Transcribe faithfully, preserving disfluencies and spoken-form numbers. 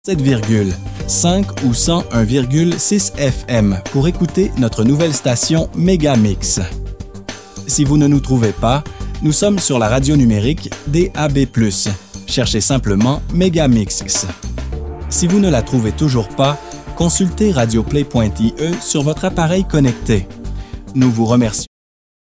sept virgule cinq ou cent un virgule six F M pour écouter notre nouvelle station Mégamix. Si vous ne nous trouvez pas, nous sommes sur la radio numérique D A B plus. Cherchez simplement Mégamix. Si vous ne la trouvez toujours pas, consultez radioplay point I E sur votre appareil connecté. Nous vous remercions.